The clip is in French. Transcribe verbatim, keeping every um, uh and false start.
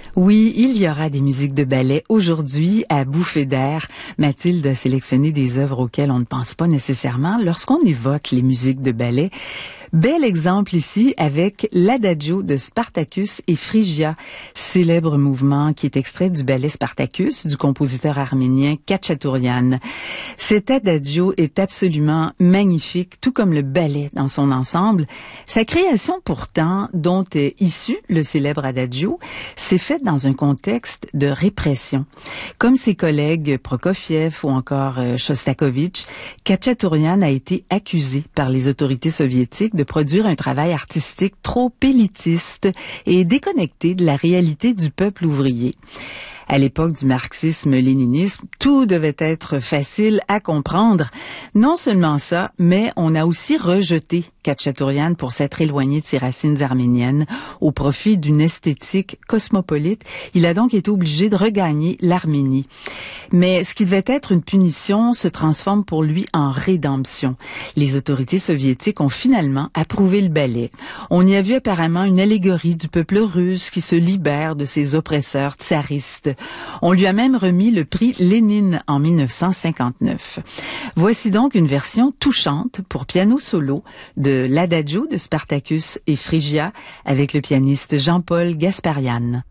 Oui, il y aura des musiques de ballet aujourd'hui à Bouffée d'air. Mathilde a sélectionné des œuvres auxquelles on ne pense pas nécessairement lorsqu'on évoque les musiques de ballet. Bel exemple ici avec l'Adagio de Spartacus et Phrygia, célèbre mouvement qui est extrait du ballet Spartacus du compositeur arménien Khatchatourian. Cet Adagio est absolument magnifique, tout comme le ballet dans son ensemble. Sa création pourtant, dont est issu le célèbre Adagio, s'est faite dans un contexte de répression. Comme ses collègues Prokofiev ou encore Shostakovich, Khatchatourian a été accusé par les autorités soviétiques de produire un travail artistique trop élitiste et déconnecté de la réalité du peuple ouvrier. À l'époque du marxisme-léninisme, tout devait être facile à comprendre. Non seulement ça, mais on a aussi rejeté Khatchatourian pour s'être éloigné de ses racines arméniennes au profit d'une esthétique cosmopolite. Il a donc été obligé de regagner l'Arménie. Mais ce qui devait être une punition se transforme pour lui en rédemption. Les autorités soviétiques ont finalement approuvé le ballet. On y a vu apparemment une allégorie du peuple russe qui se libère de ses oppresseurs tsaristes. On lui a même remis le prix Lénine en mille neuf cent cinquante-neuf. Voici donc une version touchante pour piano solo de l'Adagio de Spartacus et Phrygia avec le pianiste Jean-Paul Gasparian.